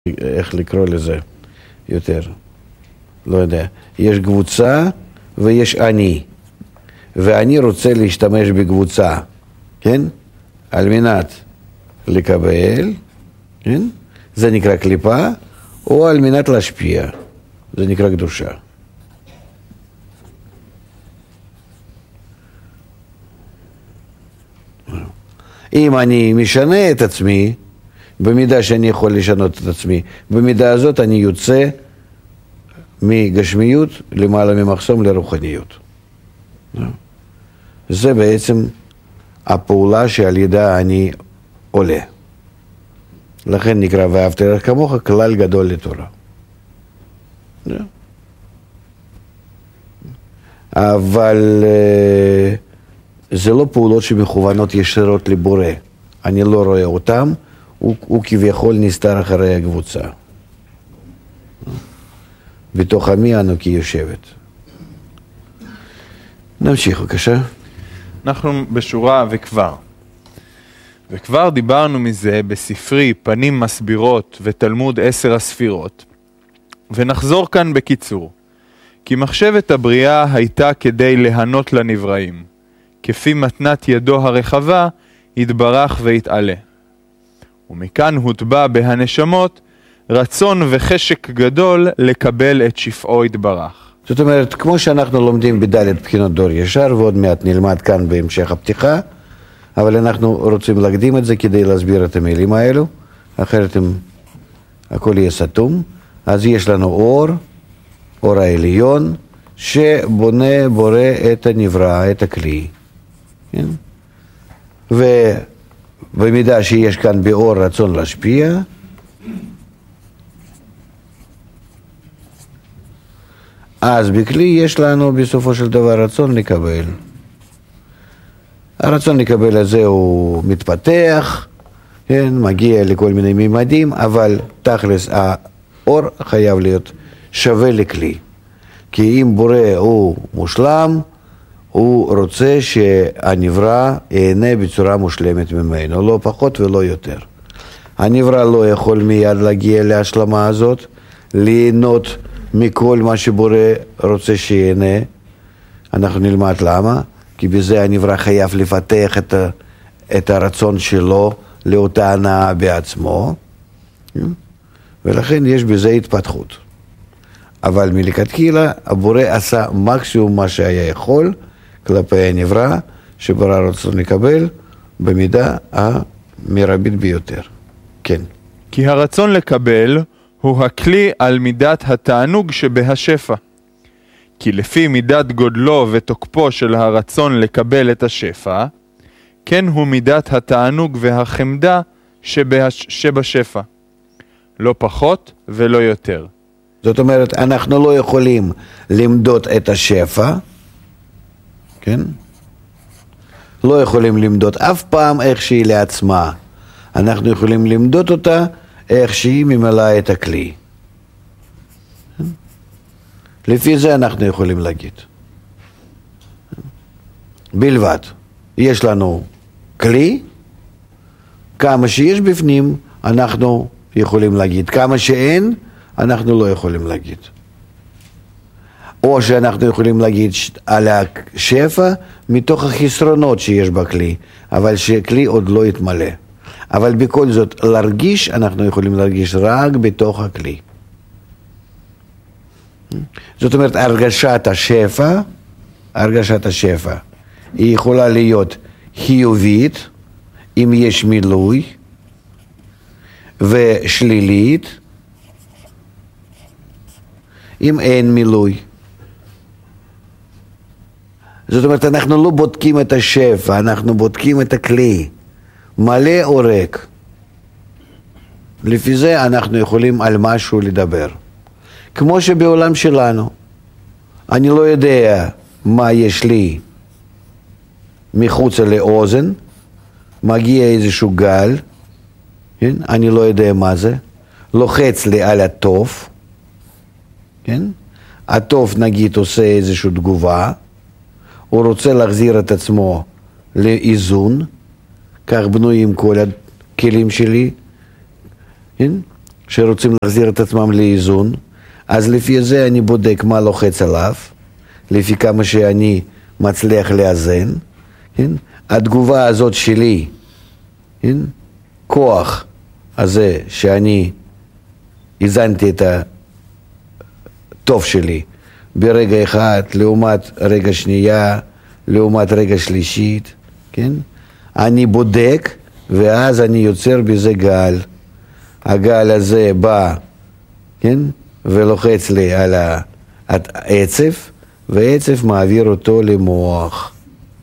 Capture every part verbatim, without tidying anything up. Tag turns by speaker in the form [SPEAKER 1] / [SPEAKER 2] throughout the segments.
[SPEAKER 1] איך לקרוא לזה יותר, לא יודע. יש קבוצה ויש אני, ואני רוצה להשתמש בקבוצה, כן? על מנת לקבל, כן? זה נקרא קליפה, או על מנת להשפיע, זה נקרא קדושה. אם אני משנה את עצמי, במידה שאני יכול לשנות את עצמי, במידה הזאת אני יוצא מגשמיות למעלה ממחסום לרוחניות. זה בעצם הפעולה שעל ידה אני עולה. לכן נקרא ואהבת לרעך כמוך כלל גדול לתורה. אבל זה לא פעולות שמכוונות ישירות לבורא. אני לא רואה אותם, הוא, הוא כביכול נסתר אחרי הקבוצה. בתוך עמי אנוכי יושבת. נמשיך בבקשה.
[SPEAKER 2] אנחנו בשורה וכבר. וכבר דיברנו מזה בספרי פנים מסבירות ותלמוד עשר הספירות. ונחזור כאן בקיצור. כי מחשבת הבריאה הייתה כדי להנות לנבראים. כפי מתנת ידו הרחבה, יתברך ויתעלה. ומכאן הוטבע בהנשמות רצון וחשק גדול לקבל את שפעו יתברך.
[SPEAKER 1] זאת אומרת, כמו שאנחנו לומדים בדלת בחינות דור ישר, ועוד מעט נלמד כאן בהמשך הפתיחה, אבל אנחנו רוצים להקדים את זה כדי להסביר את המילים האלו, אחרת הם, הכל יהיה סתום. אז יש לנו אור, אור העליון, שבונה, בורא את הנברא, את הכלי. כן? ובמידה שיש כאן באור רצון להשפיע, אז בכלי יש לנו בסופו של דבר רצון לקבל. הרצון לקבל הזה הוא מתפתח, כן, מגיע לכל מיני מימדים, אבל תכלס האור חייב להיות שווה לכלי. כי אם בורא הוא מושלם, הוא רוצה שהנברא ייהנה בצורה מושלמת ממנו, לא פחות ולא יותר. הנברא לא יכול מיד להגיע להשלמה הזאת, ליהנות מכל מה שבורא רוצה שיהנה. אנחנו נלמד למה, כי בזה הנברא חייב לפתח את, ה, את הרצון שלו לאותה הנאה בעצמו, ולכן יש בזה התפתחות. אבל מלכתחילה הבורא עשה מקסימום מה שהיה יכול כלפי הנברא, שבורא רצון לקבל במידה המרבית ביותר. כן.
[SPEAKER 2] כי הרצון לקבל הוא הכלי על מידת התענוג שבהשפע. כי לפי מידת גודלו ותוקפו של הרצון לקבל את השפע, כן הוא מידת התענוג והחמדה שבהש... שבשפע. לא פחות ולא יותר.
[SPEAKER 1] זאת אומרת, אנחנו לא יכולים למדוד את השפע, כן? לא יכולים למדוד אף פעם איך שהיא לעצמה. אנחנו יכולים למדוד אותה איך שהיא ממלאה את הכלי. לפי זה אנחנו יכולים להגיד. בלבד. יש לנו כלי, כמה שיש בפנים אנחנו יכולים להגיד. כמה שאין, אנחנו לא יכולים להגיד. או שאנחנו יכולים להגיד על השפע מתוך החסרונות שיש בכלי, אבל שכלי עוד לא יתמלא. אבל בכל זאת, להרגיש, אנחנו יכולים להרגיש רק בתוך הכלי. זאת אומרת, הרגשת השפע, הרגשת השפע, היא יכולה להיות חיובית, אם יש מילוי, ושלילית, אם אין מילוי. זאת אומרת, אנחנו לא בודקים את השפע, אנחנו בודקים את הכלי. מלא או ריק. לפי זה אנחנו יכולים על משהו לדבר. כמו שבעולם שלנו, אני לא יודע מה יש לי מחוץ לאוזן, מגיע איזשהו גל, כן? אני לא יודע מה זה, לוחץ לי על הטוב, כן? הטוב נגיד עושה איזושהי תגובה, הוא רוצה להחזיר את עצמו לאיזון, כך בנויים כל הכלים שלי, כן? שרוצים להחזיר את עצמם לאיזון, אז לפי זה אני בודק מה לוחץ עליו, לפי כמה שאני מצליח לאזן, כן? התגובה הזאת שלי, כן? כוח הזה שאני איזנתי את הטוב שלי ברגע אחד, לעומת רגע שנייה, לעומת רגע שלישית, כן? אני בודק, ואז אני יוצר בזה גל. הגל הזה בא, כן? ולוחץ לי על העצב, והעצב מעביר אותו למוח.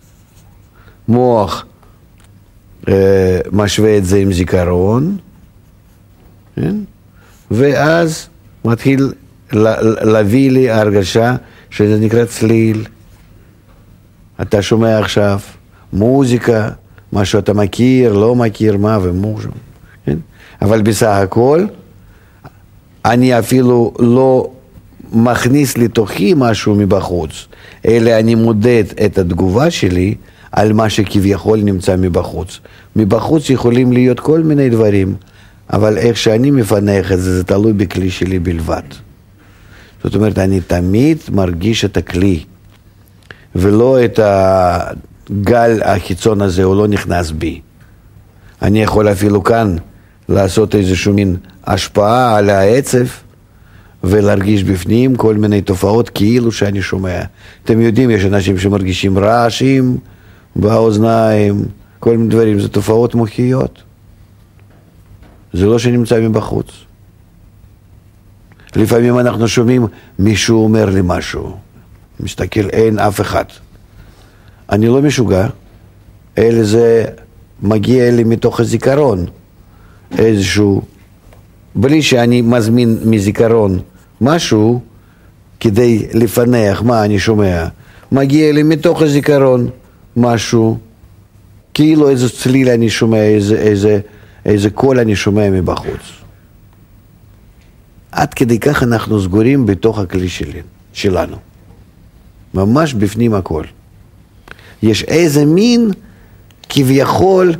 [SPEAKER 1] מוח אה, משווה את זה עם זיכרון, כן? ואז מתחיל להביא לי הרגשה שזה נקרא צליל. אתה שומע עכשיו מוזיקה, משהו אתה מכיר, לא מכיר, מה ומוז'ו, כן? אבל בסך הכל, אני אפילו לא מכניס לתוכי משהו מבחוץ, אלא אני מודד את התגובה שלי על מה שכביכול נמצא מבחוץ. מבחוץ יכולים להיות כל מיני דברים, אבל איך שאני מפנח את זה, זה תלוי בכלי שלי בלבד. זאת אומרת, אני תמיד מרגיש את הכלי, ולא את הגל החיצון הזה, הוא לא נכנס בי. אני יכול אפילו כאן לעשות איזשהו מין השפעה על העצב, ולהרגיש בפנים כל מיני תופעות כאילו שאני שומע. אתם יודעים, יש אנשים שמרגישים רעשים באוזניים, כל מיני דברים, זה תופעות מוחיות. זה לא שנמצא מבחוץ. לפעמים אנחנו שומעים, מישהו אומר לי משהו. מסתכל, אין אף אחד. אני לא משוגע, אלא זה מגיע לי מתוך הזיכרון. איזשהו, בלי שאני מזמין מזיכרון משהו, כדי לפנח מה אני שומע. מגיע לי מתוך הזיכרון משהו, כאילו איזה צליל אני שומע, איזה, איזה, איזה קול אני שומע מבחוץ. עד כדי כך אנחנו סגורים בתוך הכלי שלי, שלנו. ממש בפנים הכל. יש איזה מין כביכול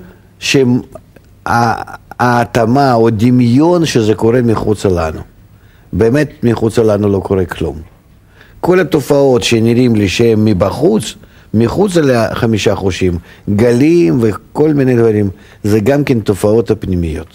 [SPEAKER 1] שההתאמה או דמיון שזה קורה מחוץ לנו. באמת מחוץ לנו לא קורה כלום. כל התופעות שנראים לי שהם מבחוץ, מחוץ לחמישה חושים, גלים וכל מיני דברים, זה גם כן תופעות הפנימיות.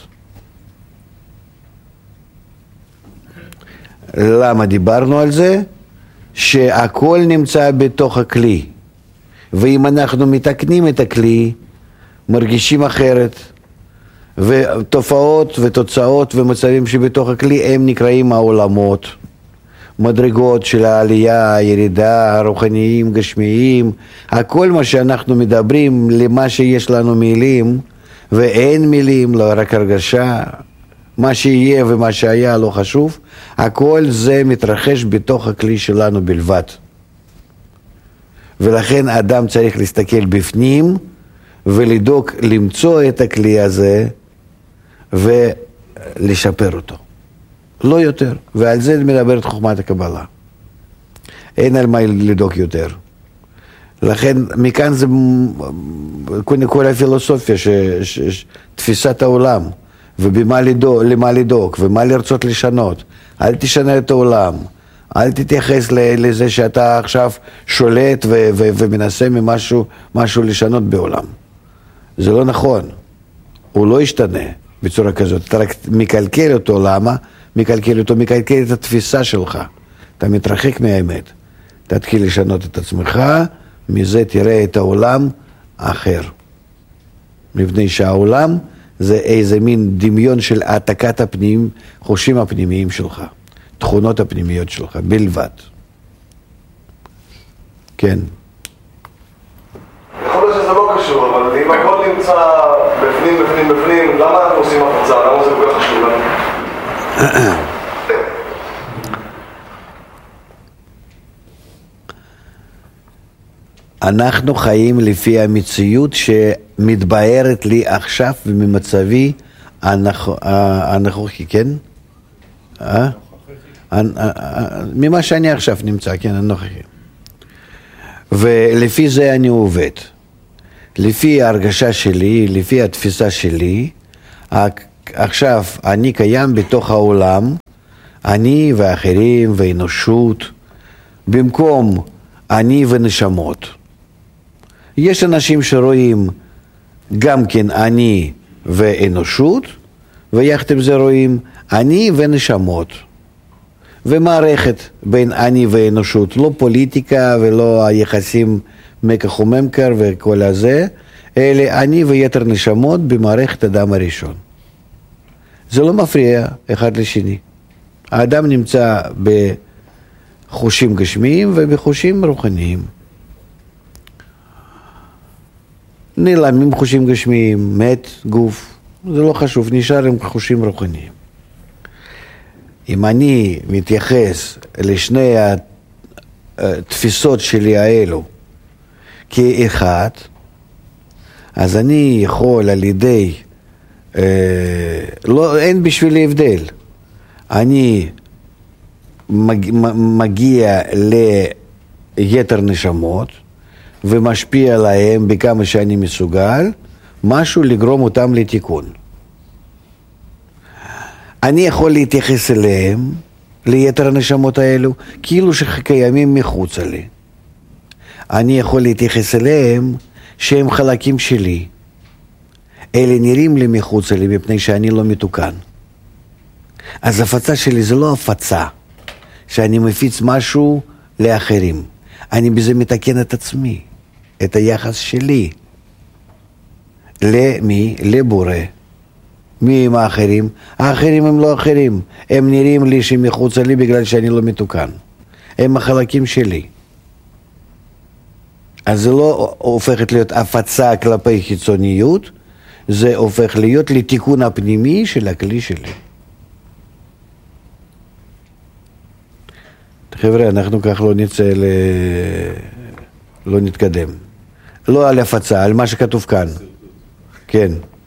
[SPEAKER 1] למה דיברנו על זה? שהכל נמצא בתוך הכלי. ואם אנחנו מתקנים את הכלי, מרגישים אחרת. ותופעות ותוצאות ומצבים שבתוך הכלי הם נקראים העולמות. מדרגות של העלייה, הירידה, הרוחניים, גשמיים, הכל מה שאנחנו מדברים למה שיש לנו מילים, ואין מילים, לא רק הרגשה, מה שיהיה ומה שהיה לא חשוב, הכל זה מתרחש בתוך הכלי שלנו בלבד. ולכן האדם צריך להסתכל בפנים, ולדאוג למצוא את הכלי הזה, ולשפר אותו. לא יותר. ועל זה מדברת חוכמת הקבלה. אין על מה לדאוג יותר. לכן מכאן זה כל הפילוסופיה, ש, ש, ש, תפיסת העולם, ובמה לדאוג, למה לדאוג, ומה לרצות לשנות. אל תשנה את העולם. אל תתייחס לזה שאתה עכשיו שולט ו, ו, ומנסה ממשהו משהו לשנות בעולם. זה לא נכון. הוא לא ישתנה בצורה כזאת. אתה רק מקלקל אותו. למה? מקלקל אותו, מקלקל את התפיסה שלך. אתה מתרחק מהאמת. תתחיל לשנות את עצמך, מזה תראה את העולם אחר. מפני שהעולם זה איזה מין דמיון של העתקת הפנים, חושים הפנימיים שלך, תכונות הפנימיות שלך, בלבד. כן.
[SPEAKER 3] יכול להיות שזה לא קשור, אבל אם הכל נמצא בפנים, בפנים, בפנים, למה אנחנו עושים החוצה? למה זה כל כך חשוב לנו?
[SPEAKER 1] אנחנו חיים לפי המציאות שמתבהרת לי עכשיו וממצבי הנוכחי, כן? ממה שאני עכשיו נמצא, כן, הנוכחי. ולפי זה אני עובד. לפי ההרגשה שלי, לפי התפיסה שלי, עכשיו אני קיים בתוך העולם, אני ואחרים ואנושות, במקום אני ונשמות. יש אנשים שרואים גם כן אני ואנושות, ויחד עם זה רואים אני ונשמות. ומערכת בין אני ואנושות, לא פוליטיקה ולא היחסים מקח וממכר וכל הזה, אלא אני ויתר נשמות במערכת אדם הראשון. זה לא מפריע אחד לשני. האדם נמצא בחושים גשמיים ובחושים רוחניים. נעלמים חושים גשמיים, מת גוף, זה לא חשוב, נשאר עם חושים רוחניים. אם אני מתייחס לשני התפיסות שלי האלו כאחד, אז אני יכול על ידי, אה, לא, אין בשבילי הבדל. אני מג, מגיע ליתר נשמות ומשפיע עליהם בכמה שאני מסוגל, משהו לגרום אותם לתיקון. אני יכול להתייחס אליהם, ליתר הנשמות האלו, כאילו שקיימים מחוץ לי. אני יכול להתייחס אליהם שהם חלקים שלי. אלה נראים לי מחוץ לי מפני שאני לא מתוקן. אז הפצה שלי זה לא הפצה, שאני מפיץ משהו לאחרים. אני בזה מתקן את עצמי, את היחס שלי. למי? לבורא. מי הם האחרים? האחרים הם לא אחרים. הם נראים לי שמחוץ לי בגלל שאני לא מתוקן. הם החלקים שלי. אז זה לא הופכת להיות הפצה כלפי חיצוניות, זה הופך להיות לתיקון הפנימי של הכלי שלי. חבר'ה, אנחנו כך לא נצא ל... לא נתקדם. לא על הפצה, על מה שכתוב כאן. כן.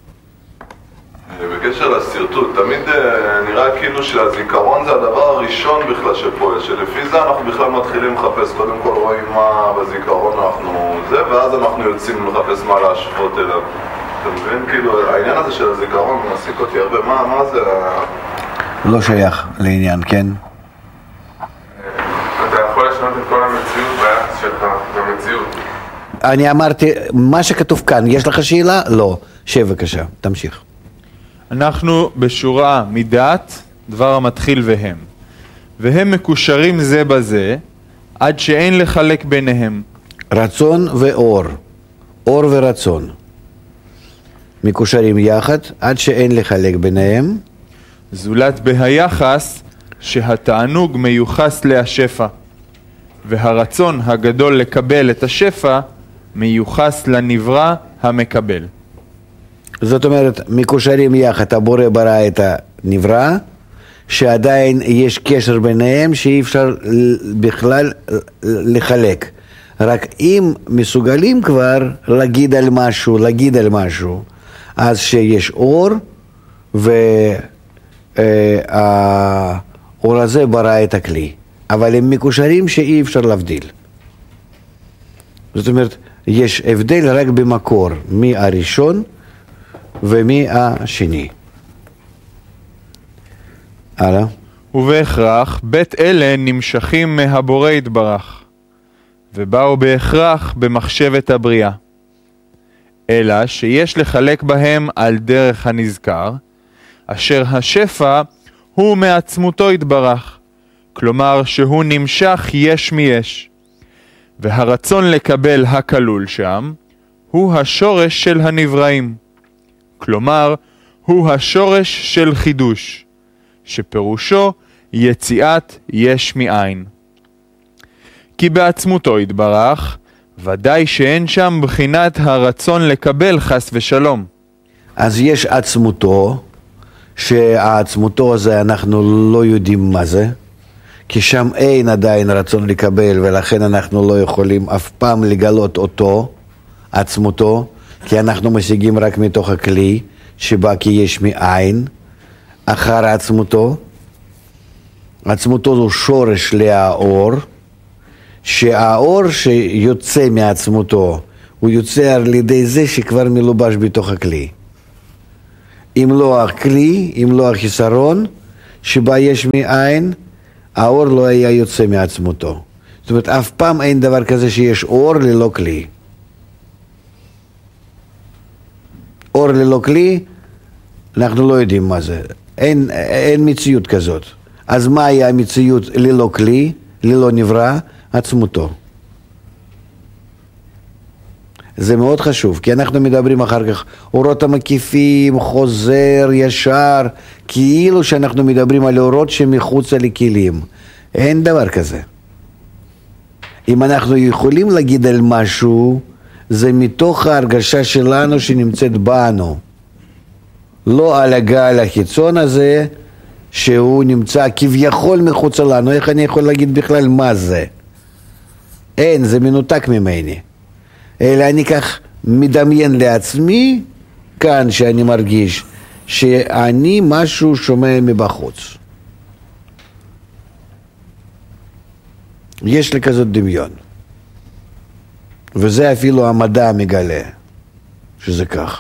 [SPEAKER 3] בקשר לסרטוט, תמיד נראה כאילו שהזיכרון זה הדבר הראשון בכלל שפועל, שלפי זה אנחנו בכלל מתחילים לחפש, קודם כל רואים מה בזיכרון אנחנו זה, ואז אנחנו יוצאים לחפש מה להשוות אליו. אתה מבין? כאילו, העניין הזה של הזיכרון מעסיק אותי הרבה, מה, מה זה?
[SPEAKER 1] לא שייך לעניין, כן?
[SPEAKER 4] אתה יכול לשנות את כל המציאות ביחס שלך, במציאות.
[SPEAKER 1] אני אמרתי, מה שכתוב כאן, יש לך שאלה? לא. שב בבקשה, תמשיך.
[SPEAKER 2] אנחנו בשורה מידת, דבר המתחיל והם. והם מקושרים זה בזה, עד שאין לחלק ביניהם.
[SPEAKER 1] רצון ואור. אור ורצון. מקושרים יחד, עד שאין לחלק ביניהם.
[SPEAKER 2] זולת בהיחס, שהתענוג מיוחס להשפע. והרצון הגדול לקבל את השפע, מיוחס לנברא המקבל.
[SPEAKER 1] זאת אומרת, מקושרים יחד, הבורא ברא את הנברא, שעדיין יש קשר ביניהם שאי אפשר בכלל לחלק. רק אם מסוגלים כבר להגיד על משהו, להגיד על משהו, אז שיש אור, והאור הזה ברא את הכלי. אבל הם מקושרים שאי אפשר להבדיל. זאת אומרת, יש הבדל רק במקור, מי הראשון ומי השני. הלאה.
[SPEAKER 2] ובהכרח בית אלה נמשכים מהבורא יתברך, ובאו בהכרח במחשבת הבריאה. אלא שיש לחלק בהם על דרך הנזכר, אשר השפע הוא מעצמותו יתברך, כלומר שהוא נמשך יש מיש, והרצון לקבל הכלול שם הוא השורש של הנבראים, כלומר הוא השורש של חידוש, שפירושו יציאת יש מאין. כי בעצמותו יתברך, ודאי שאין שם בחינת הרצון לקבל חס ושלום.
[SPEAKER 1] אז יש עצמותו, שהעצמותו הזה אנחנו לא יודעים מה זה, כי שם אין עדיין רצון לקבל, ולכן אנחנו לא יכולים אף פעם לגלות אותו, עצמותו, כי אנחנו משיגים רק מתוך הכלי, שבא כי יש מאין, אחר עצמותו. עצמותו הוא שורש לאור, שהאור שיוצא מעצמותו, הוא יוצא על ידי זה שכבר מלובש בתוך הכלי. אם לא הכלי, אם לא החיסרון, שבה יש מאין, האור לא היה יוצא מעצמותו. זאת אומרת, אף פעם אין דבר כזה שיש אור ללא כלי. אור ללא כלי, אנחנו לא יודעים מה זה. אין, אין מציאות כזאת. אז מה היה המציאות ללא כלי, ללא נברא? עצמותו. זה מאוד חשוב, כי אנחנו מדברים אחר כך, אורות המקיפים, חוזר, ישר, כאילו שאנחנו מדברים על אורות שמחוץ לכלים. אין דבר כזה. אם אנחנו יכולים להגיד על משהו, זה מתוך ההרגשה שלנו שנמצאת בנו. לא על הגל החיצון הזה, שהוא נמצא כביכול מחוץ לנו. איך אני יכול להגיד בכלל מה זה? אין, זה מנותק ממני. אלא אני כך מדמיין לעצמי, כאן שאני מרגיש, שאני משהו שומע מבחוץ. יש לי כזאת דמיון. וזה אפילו המדע מגלה, שזה כך.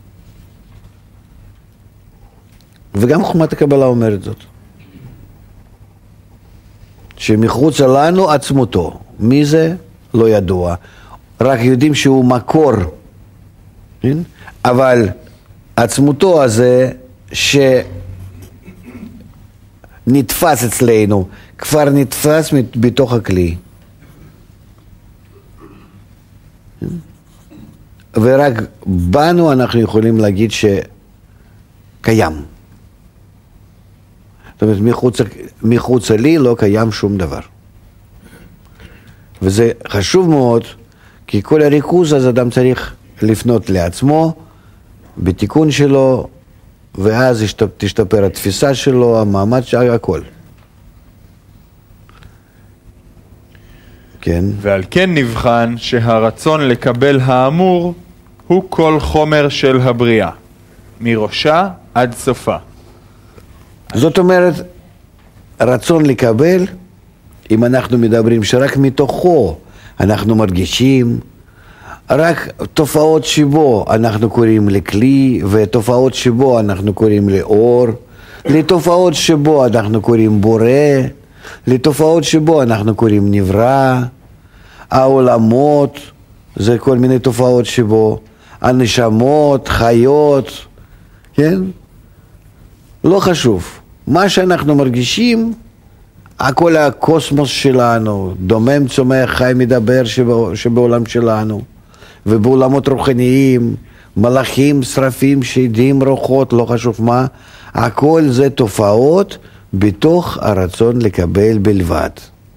[SPEAKER 1] וגם חוכמת הקבלה אומרת זאת. שמחוץ לנו עצמותו. מי זה? לא ידוע. רק יודעים שהוא מקור. כן? אבל עצמותו הזה שנתפס אצלנו, כבר נתפס בתוך הכלי. ורק בנו אנחנו יכולים להגיד שקיים. זאת אומרת, מחוץ, מחוץ לי לא קיים שום דבר. וזה חשוב מאוד, כי כל הריכוז אז אדם צריך לפנות לעצמו, בתיקון שלו, ואז תשתפר התפיסה שלו, המעמד שלו, הכל. כן.
[SPEAKER 2] ועל כן נבחן שהרצון לקבל האמור הוא כל חומר של הבריאה, מראשה עד סופה.
[SPEAKER 1] זאת אומרת, רצון לקבל, אם אנחנו מדברים שרק מתוכו אנחנו מרגישים, רק תופעות שבו אנחנו קוראים לכלי, ותופעות שבו אנחנו קוראים לאור, לתופעות שבו אנחנו קוראים בורא, לתופעות שבו אנחנו קוראים נברא, העולמות, זה כל מיני תופעות שבו, הנשמות, חיות, כן? לא חשוב. מה שאנחנו מרגישים, הכל הקוסמוס שלנו, דומם, צומח, חי, מדבר שבא, שבעולם שלנו, ובעולמות רוחניים, מלאכים, שרפים, שדים, רוחות, לא חשוב מה, הכל זה תופעות בתוך הרצון לקבל בלבד.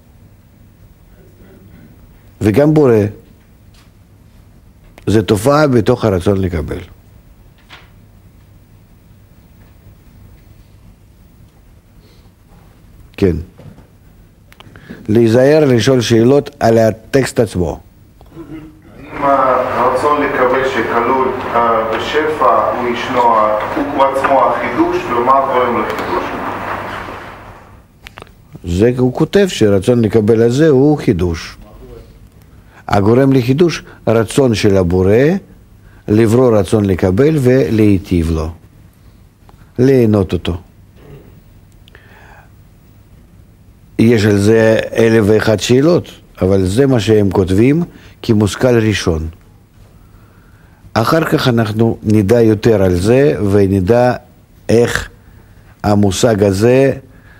[SPEAKER 1] וגם בורא, זה תופעה בתוך הרצון לקבל. כן. להיזהר לשאול שאלות על הטקסט עצמו.
[SPEAKER 4] אם הרצון לקבל שכלול בשפע הוא ישנו, הוא עצמו החידוש, ומה גורם לחידוש?
[SPEAKER 1] זה הוא כותב שרצון לקבל הזה הוא חידוש. הגורם לחידוש, רצון של הבורא, לברוא רצון לקבל ולהיטיב לו. ליהנות אותו. יש על זה אלף ואחת שאלות, אבל זה מה שהם כותבים כמושכל ראשון. אחר כך אנחנו נדע יותר על זה, ונדע איך המושג הזה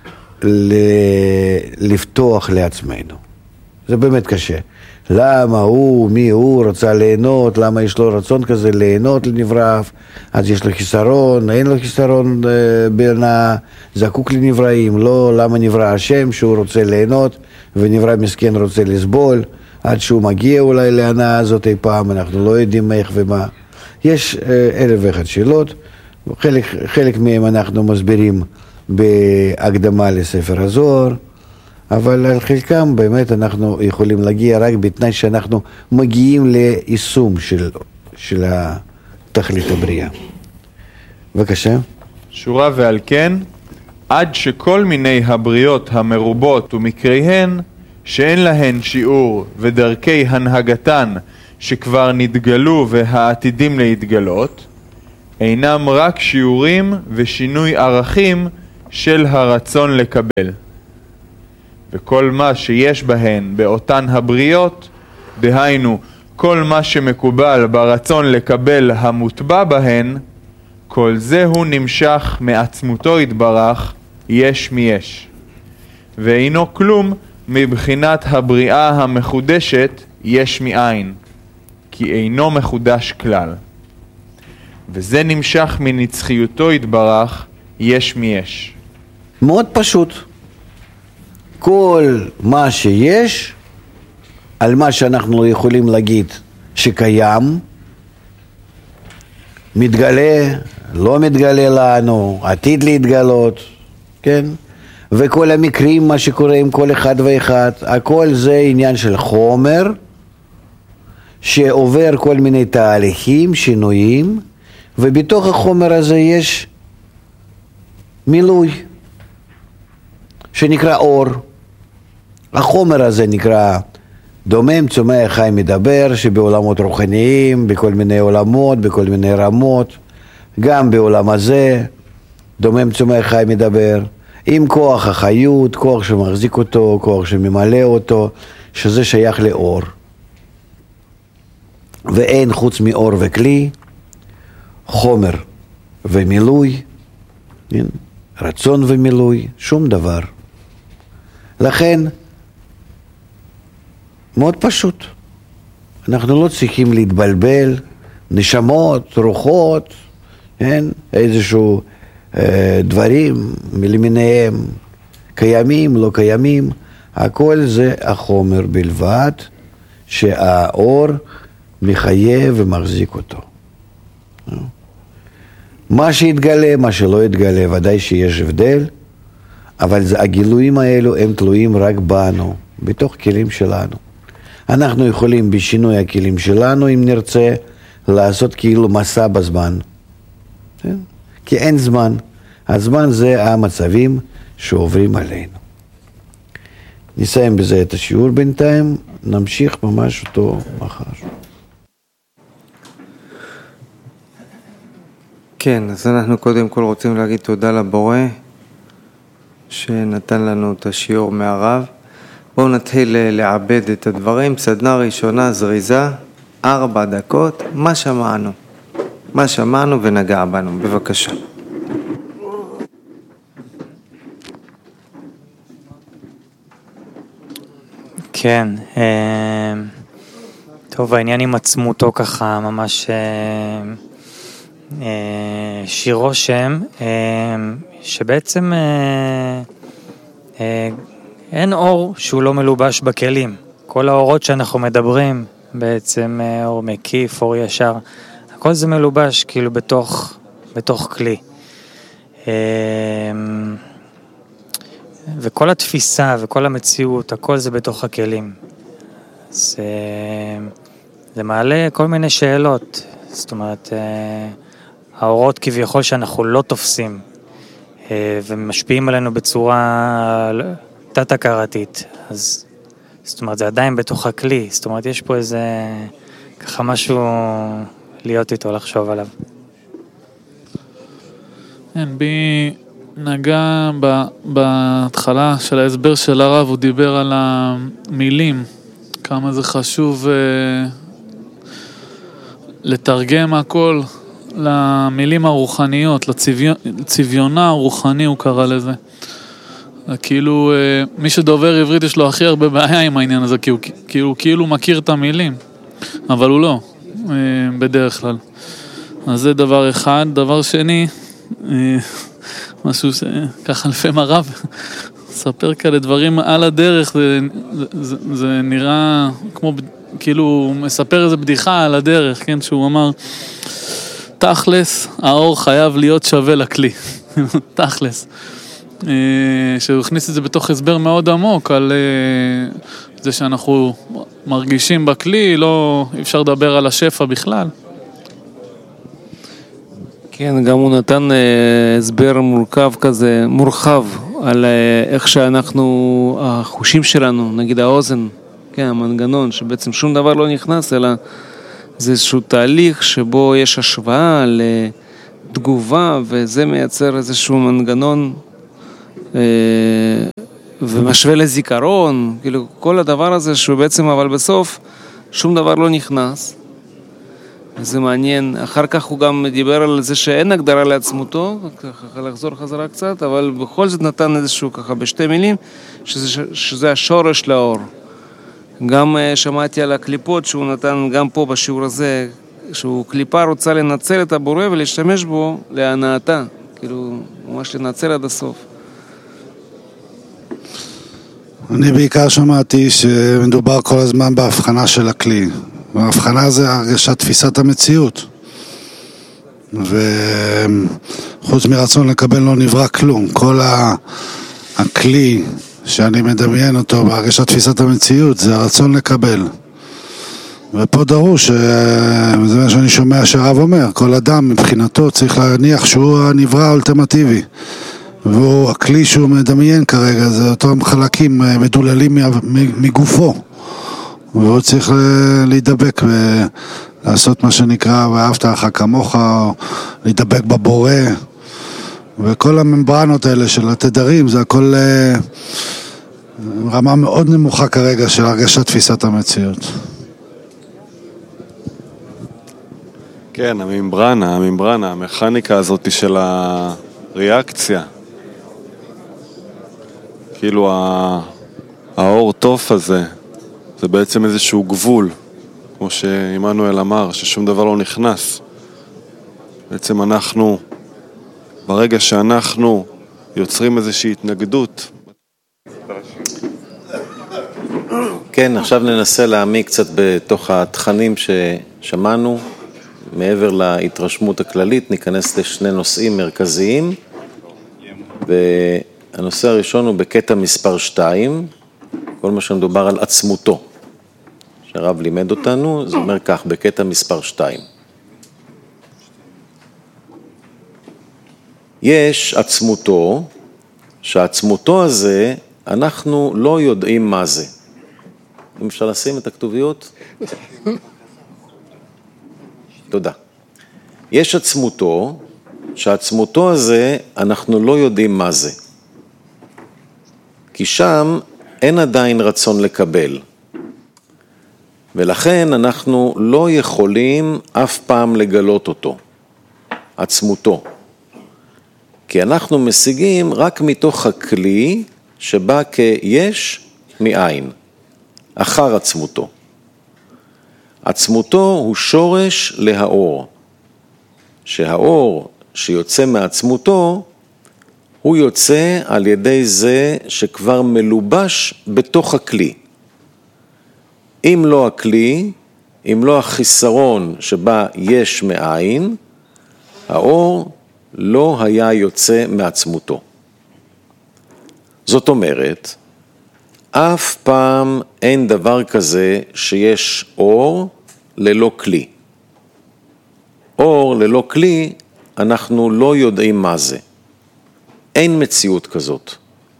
[SPEAKER 1] לפתוח לעצמנו. זה באמת קשה. למה הוא, מי הוא, רוצה ליהנות, למה יש לו רצון כזה ליהנות לנברא, אז יש לו חיסרון, אין לו חיסרון בין הזקוק לנבראים, לא, למה נברא השם שהוא רוצה ליהנות, ונברא מסכן רוצה לסבול, עד שהוא מגיע אולי להנאה הזאת אי פעם, אנחנו לא יודעים איך ומה. יש אלף ואחת שאלות, חלק, חלק מהם אנחנו מסבירים בהקדמה לספר הזוהר, אבל על חלקם באמת אנחנו יכולים להגיע רק בתנאי שאנחנו מגיעים ליישום של, של תכלית הבריאה. בבקשה.
[SPEAKER 2] שורה ועל כן, עד שכל מיני הבריות המרובות ומקריהן, שאין להן שיעור ודרכי הנהגתן שכבר נתגלו והעתידים להתגלות, אינם רק שיעורים ושינוי ערכים של הרצון לקבל. וכל מה שיש בהן באותן הבריות, דהיינו כל מה שמקובל ברצון לקבל המוטבע בהן, כל זה הוא נמשך מעצמותו יתברך יש מיש. ואינו כלום מבחינת הבריאה המחודשת יש מאין, כי אינו מחודש כלל. וזה נמשך מנצחיותו יתברך יש מיש.
[SPEAKER 1] מאוד פשוט. כל מה שיש, על מה שאנחנו יכולים להגיד שקיים, מתגלה, לא מתגלה לנו, עתיד להתגלות, כן? וכל המקרים, מה שקורה עם כל אחד ואחד, הכל זה עניין של חומר, שעובר כל מיני תהליכים, שינויים, ובתוך החומר הזה יש מילוי, שנקרא אור. החומר הזה נקרא דומם, צומח, חי, מדבר, שבעולמות רוחניים, בכל מיני עולמות, בכל מיני רמות, גם בעולם הזה, דומם, צומח, חי, מדבר, עם כוח החיות, כוח שמחזיק אותו, כוח שממלא אותו, שזה שייך לאור. ואין חוץ מאור וכלי, חומר ומילוי, רצון ומילוי, שום דבר. לכן, מאוד פשוט. אנחנו לא צריכים להתבלבל, נשמות, רוחות, כן? איזשהו אה, דברים למיניהם, קיימים, לא קיימים, הכל זה החומר בלבד, שהאור מחייב ומחזיק אותו. מה שהתגלה, מה שלא התגלה, ודאי שיש הבדל, אבל הגילויים האלו הם תלויים רק בנו, בתוך כלים שלנו. אנחנו יכולים בשינוי הכלים שלנו, אם נרצה, לעשות כאילו מסע בזמן. כן? כי אין זמן. הזמן זה המצבים שעוברים עלינו. נסיים בזה את השיעור בינתיים, נמשיך ממש אותו מחר.
[SPEAKER 5] כן, אז אנחנו קודם כל רוצים להגיד תודה לבורא שנתן לנו את השיעור מהרב. בואו נתחיל לעבד את הדברים. סדנה ראשונה זריזה, ארבע דקות, מה שמענו? מה שמענו ונגע בנו, בבקשה.
[SPEAKER 6] כן, טוב, העניין עם עצמותו ככה ממש שיר רושם, שבעצם אין אור שהוא לא מלובש בכלים. כל האורות שאנחנו מדברים, בעצם אור מקיף, אור ישר, הכל זה מלובש כאילו בתוך, בתוך כלי. וכל התפיסה וכל המציאות, הכל זה בתוך הכלים. זה, זה מעלה כל מיני שאלות. זאת אומרת, האורות כביכול שאנחנו לא תופסים, ומשפיעים עלינו בצורה תת-הכרתית. אז, זאת אומרת, זה עדיין בתוך הכלי. זאת אומרת, יש פה איזה, ככה משהו להיות איתו, לחשוב עליו.
[SPEAKER 7] אין, בי נגע בהתחלה של ההסבר של הרב, הוא דיבר על המילים, כמה זה חשוב לתרגם הכל למילים הרוחניות, לצביונה הרוחני הוא קרא לזה. כאילו, מי שדובר עברית יש לו הכי הרבה בעיה עם העניין הזה, כי הוא כאילו, כאילו מכיר את המילים, אבל הוא לא, בדרך כלל. אז זה דבר אחד. דבר שני, משהו שככה לפעמים הרב ספר כאלה דברים על הדרך, זה, זה, זה נראה כמו, כאילו הוא מספר איזה בדיחה על הדרך, כן, שהוא אמר, תכלס, האור חייב להיות שווה לכלי, תכלס. שהוא הכניס את זה בתוך הסבר מאוד עמוק על זה שאנחנו מרגישים בכלי, לא אפשר לדבר על השפע בכלל.
[SPEAKER 5] כן, גם הוא נתן הסבר מורכב כזה, מורחב, על איך שאנחנו, החושים שלנו, נגיד האוזן, כן, המנגנון, שבעצם שום דבר לא נכנס, אלא זה איזשהו תהליך שבו יש השוואה תגובה, וזה מייצר איזשהו מנגנון אה, ומשווה לזיכרון, כאילו כל הדבר הזה שהוא בעצם, אבל בסוף שום דבר לא נכנס. זה מעניין. אחר כך הוא גם דיבר על זה שאין הגדרה לעצמותו, ככה לחזור חזרה קצת, אבל בכל זאת נתן איזשהו ככה בשתי מילים, שזה, שזה השורש לאור. גם שמעתי על הקליפות שהוא נתן גם פה בשיעור הזה, שהוא קליפה רוצה לנצל את הבורא ולהשתמש בו להנאתה, כאילו ממש לנצל עד הסוף.
[SPEAKER 8] אני בעיקר שמעתי שמדובר כל הזמן בהבחנה של הכלי. וההבחנה זה הרגשת תפיסת המציאות. וחוץ מרצון לקבל לא נברא כלום. כל הכלי שאני מדמיין אותו בהרגשת תפיסת המציאות זה הרצון לקבל. ופה דרוש, זה מה שאני שומע שהרב אומר, כל אדם מבחינתו צריך להניח שהוא הנברא האולטימטיבי. והוא, הכלי שהוא מדמיין כרגע, זה אותם חלקים מדוללים מגופו. והוא צריך להידבק ולעשות מה שנקרא, ואהבת לך כמוך, או להידבק בבורא. וכל הממברנות האלה של התדרים, זה הכל רמה מאוד נמוכה כרגע של הרגשת תפיסת המציאות.
[SPEAKER 9] כן, הממברנה, הממברנה, המכניקה הזאת של הריאקציה. כאילו האור תוף הזה, זה בעצם איזשהו גבול, כמו שאימנואל אמר, ששום דבר לא נכנס. בעצם אנחנו, ברגע שאנחנו יוצרים איזושהי התנגדות.
[SPEAKER 10] כן, עכשיו ננסה להעמיק קצת בתוך התכנים ששמענו, מעבר להתרשמות הכללית, ניכנס לשני נושאים מרכזיים, והנושא הראשון הוא בקטע מספר שתיים, כל מה שמדובר על עצמותו, שהרב לימד אותנו, זה אומר כך, בקטע מספר שתיים. יש עצמותו, שהעצמותו הזה, אנחנו לא יודעים מה זה. אם אפשר לשים את הכתוביות? תודה. יש עצמותו, שהעצמותו הזה, אנחנו לא יודעים מה זה. כי שם אין עדיין רצון לקבל. ולכן אנחנו לא יכולים אף פעם לגלות אותו, עצמותו. כי אנחנו משיגים רק מתוך הכלי שבא כיש מאין, אחר עצמותו. עצמותו הוא שורש להאור, שהאור שיוצא מעצמותו, הוא יוצא על ידי זה שכבר מלובש בתוך הכלי. אם לא הכלי, אם לא החיסרון שבה יש מאין, האור לא היה יוצא מעצמותו. זאת אומרת, אף פעם אין דבר כזה שיש אור ללא כלי. אור ללא כלי, אנחנו לא יודעים מה זה. אין מציאות כזאת.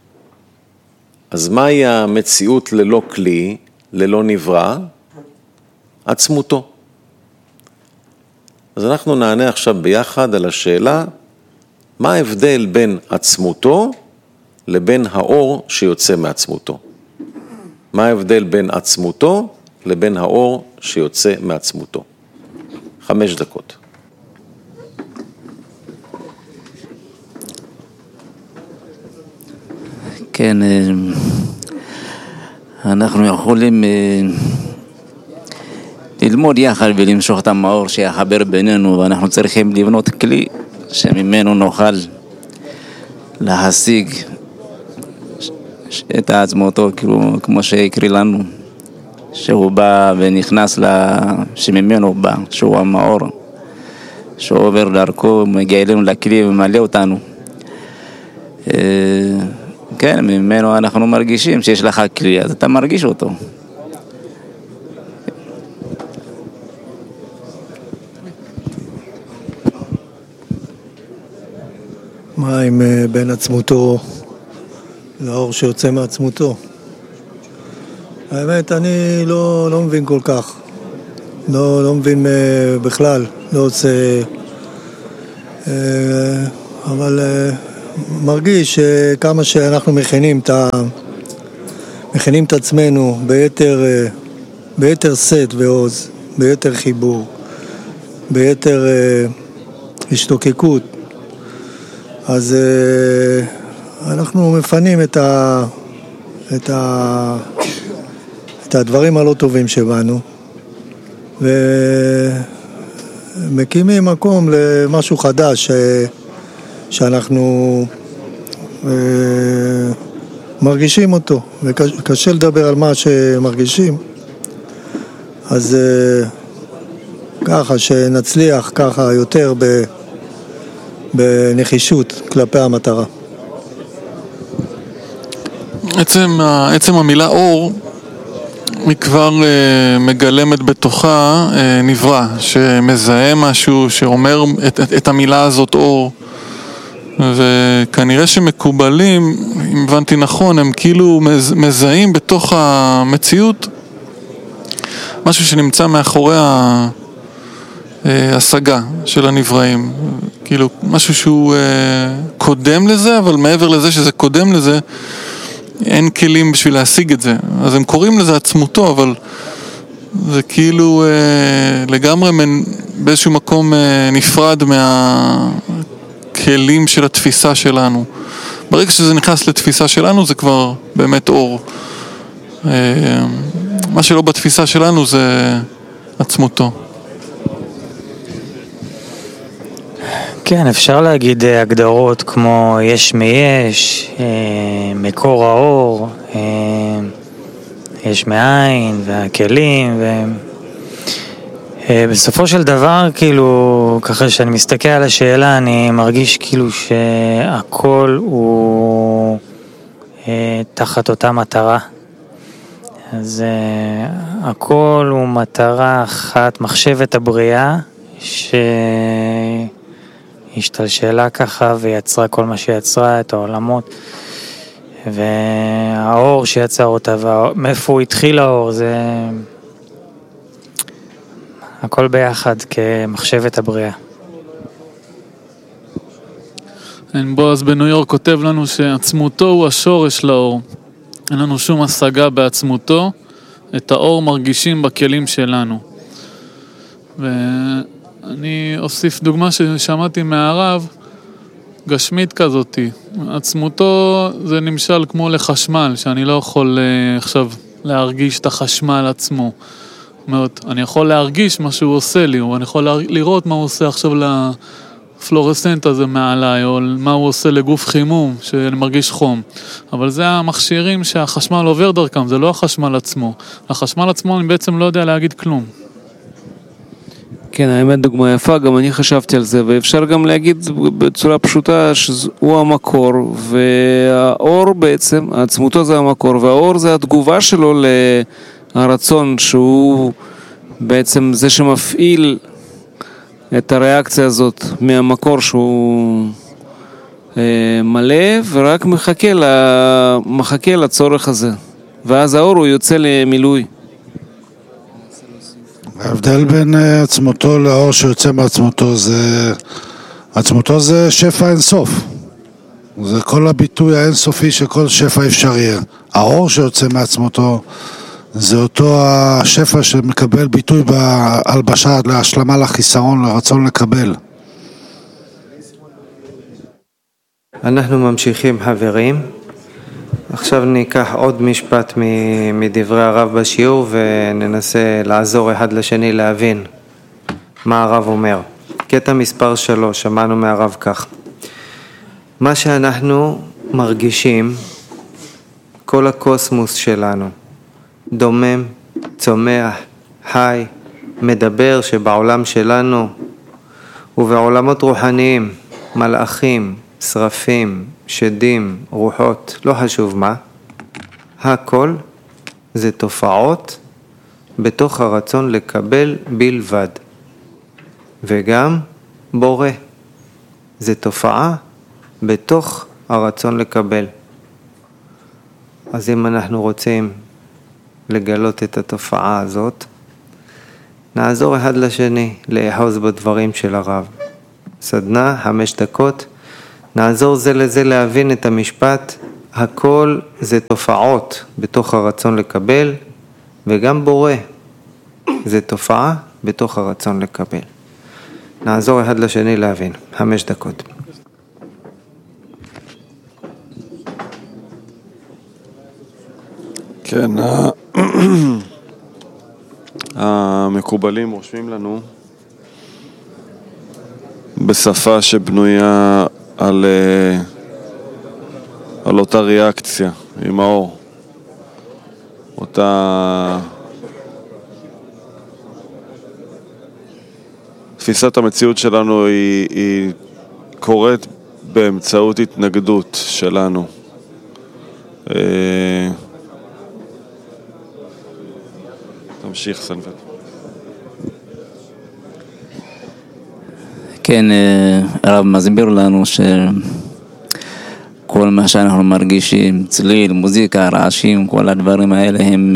[SPEAKER 10] אז מהי המציאות ללא כלי, ללא נברא? עצמותו. אז אנחנו נענה עכשיו ביחד על השאלה, מה ההבדל בין עצמותו לבין האור שיוצא מעצמותו? מה ההבדל בין עצמותו לבין האור שיוצא מעצמותו? חמש דקות.
[SPEAKER 11] כן, אנחנו יכולים ללמוד יחד ולמשוך את המאור שיחבר בינינו, ואנחנו צריכים לבנות כלי שממנו נוכל להשיג את עצמותו, כאילו, כמו שהקריא לנו, שהוא בא ונכנס שממנו בא, שהוא המאור, שהוא עובר דרכו, מגיע אלינו לכלי ומלא אותנו. כן, ממנו אנחנו מרגישים שיש לך כלי, אז אתה מרגיש אותו.
[SPEAKER 12] מה עם בין עצמותו לאור שיוצא מעצמותו? האמת, אני לא, לא מבין כל כך. לא, לא מבין בכלל. לא עושה אבל מרגיש שכמה שאנחנו מכינים את ה... מכינים את עצמנו ביתר, ביתר סט ועוז, ביתר חיבור, ביתר השתוקקות, אז אנחנו מפנים את ה... את ה... את הדברים הלא טובים שבנו, ומקימים מקום למשהו חדש ש... שאנחנו מרגישים אותו, וקשה לדבר על מה שמרגישים, אז ככה שנצליח ככה יותר בנחישות כלפי המטרה.
[SPEAKER 7] עצם, עצם המילה אור היא כבר uh, מגלמת בתוכה uh, נברא, שמזהה משהו, שאומר את, את, את המילה הזאת אור. וכנראה שמקובלים, אם הבנתי נכון, הם כאילו מז, מזהים בתוך המציאות משהו שנמצא מאחורי ההשגה של הנבראים. כאילו משהו שהוא uh, קודם לזה, אבל מעבר לזה שזה קודם לזה, אין כלים בשביל להשיג את זה. אז הם קוראים לזה עצמותו, אבל זה כאילו אה, לגמרי מנ... באיזשהו מקום אה, נפרד מהכלים של התפיסה שלנו. ברגע שזה נכנס לתפיסה שלנו, זה כבר באמת אור. אה, מה שלא בתפיסה שלנו זה עצמותו.
[SPEAKER 6] כן, אפשר להגיד הגדרות כמו יש מיש, מקור האור, יש מאין והכלים, ובסופו של דבר, כאילו, ככה שאני מסתכל על השאלה, אני מרגיש כאילו שהכל הוא תחת אותה מטרה. אז הכל הוא מטרה אחת, מחשבת הבריאה, ש... השתלשלה ככה ויצרה כל מה שיצרה, את העולמות, והאור שיצר אותה, ומאיפה הוא התחיל האור, זה הכל ביחד כמחשבת הבריאה.
[SPEAKER 7] בועז בניו יורק כותב לנו שעצמותו הוא השורש לאור. אין לנו שום השגה בעצמותו, את האור מרגישים בכלים שלנו. ו... אני אוסיף דוגמה ששמעתי מהרב, גשמית כזאתי. עצמותו זה נמשל כמו לחשמל, שאני לא יכול uh, עכשיו להרגיש את החשמל עצמו. זאת אומרת, אני יכול להרגיש מה שהוא עושה לי, או אני יכול לראות מה הוא עושה עכשיו לפלורסנט הזה מעליי, או מה הוא עושה לגוף חימום, שאני מרגיש חום. אבל זה המכשירים שהחשמל עובר דרכם, זה לא החשמל עצמו. החשמל עצמו אני בעצם לא יודע להגיד כלום.
[SPEAKER 13] כן, האמת דוגמה יפה, גם אני חשבתי על זה, ואפשר גם להגיד בצורה פשוטה שהוא המקור, והאור בעצם, עצמותו זה המקור, והאור זה התגובה שלו להרצון, שהוא בעצם זה שמפעיל את הריאקציה הזאת מהמקור שהוא אה, מלא, ורק מחכה, לה, מחכה לצורך הזה, ואז האור הוא יוצא למילוי.
[SPEAKER 8] ההבדל בין עצמותו לאור שיוצא מעצמותו זה, עצמותו זה שפע אינסוף. זה כל הביטוי האינסופי של כל שפע אפשרי. האור שיוצא מעצמותו זה אותו השפע שמקבל ביטוי בהלבשה להשלמה, לחיסרון, לרצון לקבל.
[SPEAKER 5] אנחנו ממשיכים חברים. עכשיו ניקח עוד משפט מדברי הרב בשיעור וננסה לעזור אחד לשני להבין מה הרב אומר. קטע מספר שלוש, שמענו מהרב כך. מה שאנחנו מרגישים, כל הקוסמוס שלנו, דומם, צומח, חי, מדבר, שבעולם שלנו ובעולמות רוחניים, מלאכים, שרפים, שדים, רוחות, לא חשוב מה, הכל זה תופעות בתוך הרצון לקבל בלבד. וגם בורא, זה תופעה בתוך הרצון לקבל. אז אם אנחנו רוצים לגלות את התופעה הזאת, נעזור אחד לשני לאחוז בדברים של הרב. סדנה, חמש דקות. נעזור זה לזה להבין את המשפט, הכל זה תופעות בתוך הרצון לקבל, וגם בורא זה תופעה בתוך הרצון לקבל. נעזור אחד לשני להבין, חמש דקות.
[SPEAKER 9] כן, המקובלים רושמים לנו בשפה שבנויה על, על אותה ריאקציה עם האור, אותה תפיסת המציאות שלנו היא, היא קורית באמצעות התנגדות שלנו. תמשיך סנבט.
[SPEAKER 11] כן, הרב מסביר לנו שכל מה שאנחנו מרגישים, צליל, מוזיקה, רעשים, כל הדברים האלה הם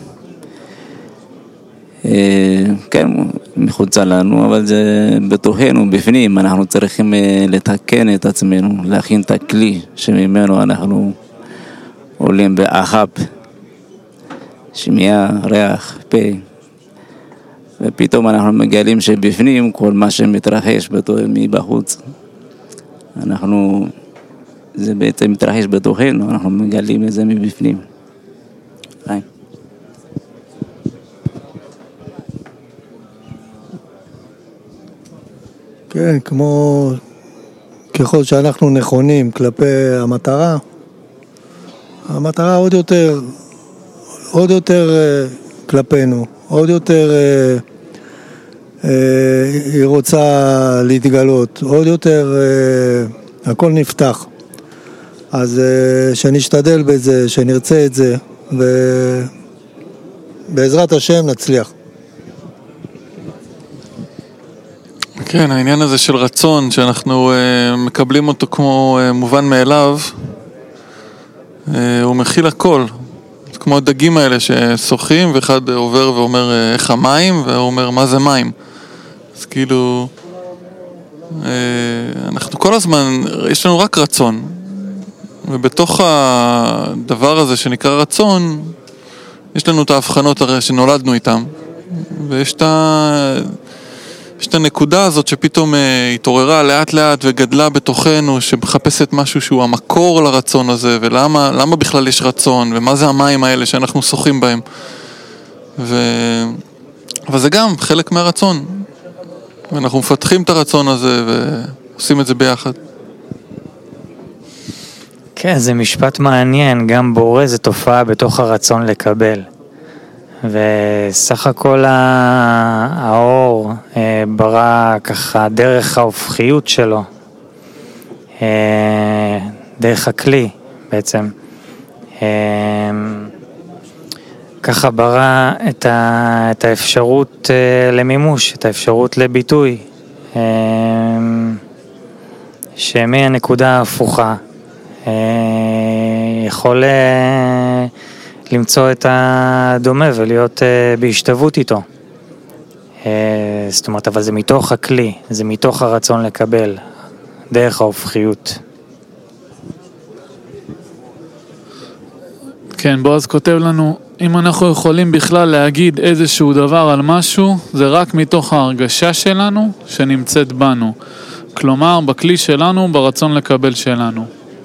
[SPEAKER 11] כן, מחוצה לנו, אבל זה בתוכנו, בפנים, אנחנו צריכים לתקן את עצמנו, להכין את הכלי שממנו אנחנו עולים באחב, שמיעה, ריח, פה, ופתאום אנחנו מגלים שבפנים כל מה שמתרחש מבחוץ, אנחנו, זה בעצם מתרחש בתוכנו, אנחנו מגלים את זה מבפנים. היי.
[SPEAKER 12] כן, כמו ככל שאנחנו נכונים כלפי המטרה, המטרה עוד יותר, עוד יותר כלפינו, עוד יותר היא רוצה להתגלות, עוד יותר הכל נפתח. אז שנשתדל בזה, שנרצה את זה, ובעזרת השם נצליח.
[SPEAKER 7] כן, העניין הזה של רצון, שאנחנו uh, מקבלים אותו כמו uh, מובן מאליו, uh, הוא מכיל הכל. זה כמו הדגים האלה ששוחים, ואחד עובר ואומר uh, איך המים, והוא אומר מה זה מים. אז כאילו, uh, אנחנו כל הזמן, יש לנו רק רצון. ובתוך הדבר הזה שנקרא רצון, יש לנו את ההבחנות הרי שנולדנו איתם. ויש את ה... יש את הנקודה הזאת שפתאום uh, התעוררה לאט לאט וגדלה בתוכנו, שמחפשת משהו שהוא המקור לרצון הזה, ולמה למה בכלל יש רצון, ומה זה המים האלה שאנחנו שוחים בהם. ו... אבל זה גם חלק מהרצון. ואנחנו מפתחים את הרצון הזה ועושים את זה ביחד.
[SPEAKER 6] כן, זה משפט מעניין, גם בורא זה תופעה בתוך הרצון לקבל. וסך הכל האור ברא ככה דרך ההופכיות שלו, דרך הכלי בעצם, ככה ברא את, ה, את האפשרות למימוש, את האפשרות לביטוי, שמהנקודה ההפוכה יכול למצוא את הדומה ולהיות uh, בהשתוות איתו. Uh, זאת אומרת, אבל זה מתוך הכלי, זה מתוך הרצון לקבל, דרך ההופכיות.
[SPEAKER 7] כן, בועז כותב לנו, אם אנחנו יכולים בכלל להגיד איזשהו דבר על משהו, זה רק מתוך ההרגשה שלנו שנמצאת בנו. כלומר, בכלי שלנו, ברצון לקבל שלנו.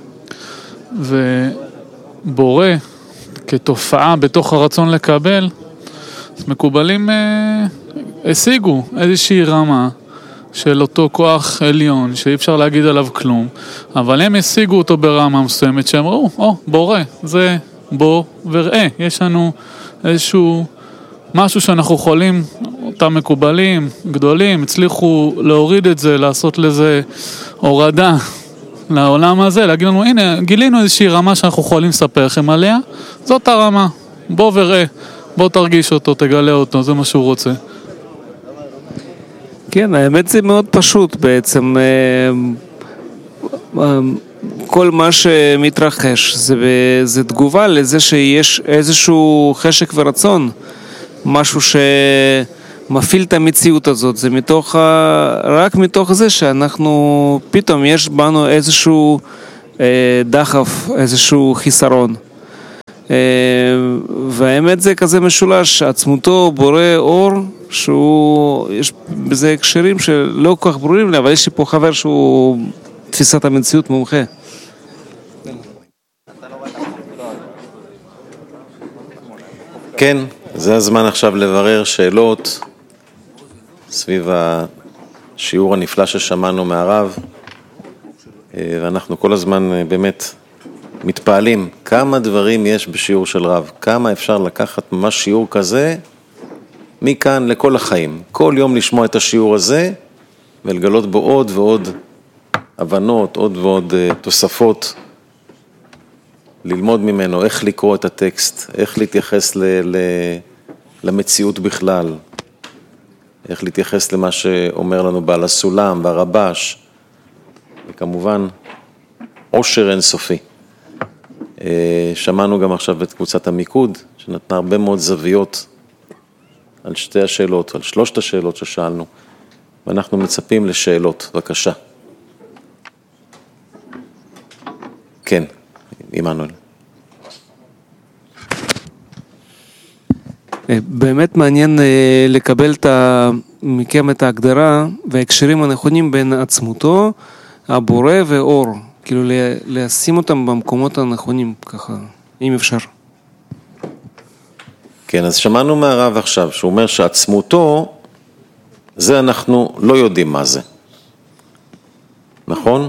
[SPEAKER 7] ובורא, כתופעה בתוך הרצון לקבל, אז מקובלים אה, השיגו איזושהי רמה של אותו כוח עליון שאי אפשר להגיד עליו כלום, אבל הם השיגו אותו ברמה מסוימת שאמרו, או, בורא, זה בוא וראה, יש לנו איזשהו משהו שאנחנו יכולים, אותם מקובלים גדולים, הצליחו להוריד את זה, לעשות לזה הורדה לעולם הזה, להגיד לנו, הנה, גילינו איזושהי רמה שאנחנו יכולים לספר לכם עליה, זאת הרמה, בוא וראה, בוא תרגיש אותו, תגלה אותו, זה מה שהוא רוצה.
[SPEAKER 13] כן, האמת זה מאוד פשוט בעצם, כל מה שמתרחש זה, זה תגובה לזה שיש איזשהו חשק ורצון, משהו מפעיל את המציאות הזאת, זה מתוך, רק מתוך זה שאנחנו, פתאום יש בנו איזשהו דחף, איזשהו חיסרון. והאמת זה כזה משולש, עצמותו בורא אור, שהוא, יש בזה הקשרים שלא כל כך ברורים לי, אבל יש לי פה חבר שהוא תפיסת המציאות מומחה.
[SPEAKER 10] כן, זה הזמן עכשיו לברר שאלות סביב השיעור הנפלא ששמענו מהרב, ואנחנו כל הזמן באמת מתפעלים כמה דברים יש בשיעור של רב, כמה אפשר לקחת ממש שיעור כזה מכאן לכל החיים, כל יום לשמוע את השיעור הזה ולגלות בו עוד ועוד הבנות, עוד ועוד תוספות, ללמוד ממנו איך לקרוא את הטקסט, איך להתייחס ל- ל- למציאות בכלל, איך להתייחס למה שאומר לנו בעל הסולם והרבש, וכמובן עושר אינסופי. שמענו גם עכשיו את קבוצת המיקוד, שנתנה הרבה מאוד זוויות על שתי השאלות, על שלושת השאלות ששאלנו, ואנחנו מצפים לשאלות. בבקשה. כן, עמנואל.
[SPEAKER 13] באמת מעניין לקבל את מכם את ההגדרה וההקשרים הנכונים בין עצמותו, הבורא ואור, כאילו לשים אותם במקומות הנכונים ככה, אם אפשר.
[SPEAKER 10] כן, אז שמענו מהרב עכשיו, שהוא אומר שעצמותו, זה אנחנו לא יודעים מה זה. נכון?